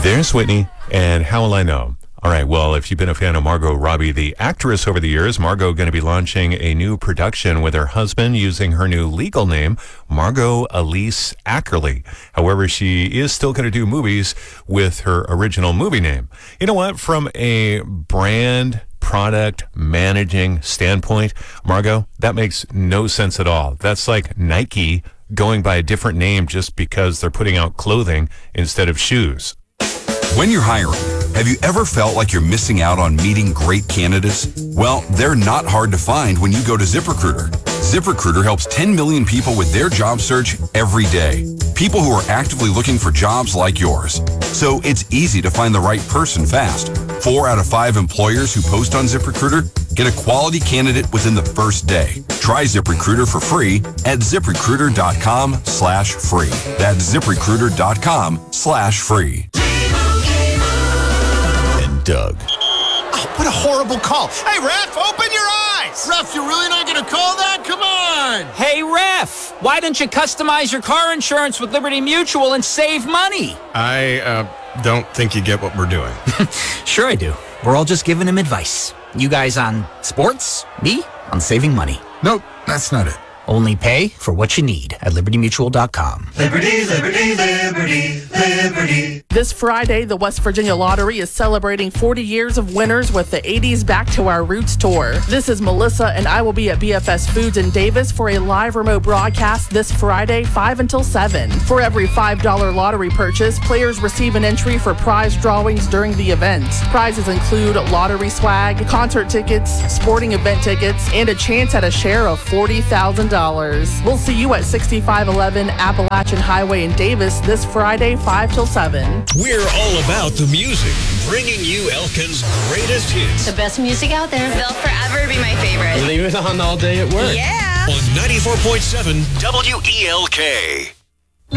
There's Whitney, and How Will I Know? All right, well, if you've been a fan of Margot Robbie, the actress over the years, Margot going to be launching a new production with her husband using her new legal name, Margot Elise Ackerley. However, she is still going to do movies with her original movie name. You know what? From a brand product managing standpoint, Margot, that makes no sense at all. That's like Nike going by a different name just because they're putting out clothing instead of shoes. When you're hiring, have you ever felt like you're missing out on meeting great candidates? Well, they're not hard to find when you go to ZipRecruiter. ZipRecruiter helps 10 million people with their job search every day. People who are actively looking for jobs like yours. So it's easy to find the right person fast. 4 out of 5 employers who post on ZipRecruiter get a quality candidate within the first day. Try ZipRecruiter for free at ZipRecruiter.com/free. That's ZipRecruiter.com/free. Doug. Oh, what a horrible call. Hey, ref, open your eyes. Ref, you're really not going to call that? Come on. Hey, ref, why don't you customize your car insurance with Liberty Mutual and save money? I don't think you get what we're doing. Sure I do. We're all just giving him advice. You guys on sports, me on saving money. Nope, that's not it. Only pay for what you need at libertymutual.com. Liberty, liberty, liberty, liberty. This Friday, the West Virginia Lottery is celebrating 40 years of winners with the 80s Back to Our Roots tour. This is Melissa, and I will be at BFS Foods in Davis for a live remote broadcast this Friday, 5 until 7. For every $5 lottery purchase, players receive an entry for prize drawings during the event. Prizes include lottery swag, concert tickets, sporting event tickets, and a chance at a share of $40,000. We'll see you at 6511 Appalachian Highway in Davis this Friday, 5 till 7. We're all about the music, bringing you Elkin's greatest hits. The best music out there. They'll forever be my favorite. Leave it on all day at work. Yeah. On 94.7 WELK.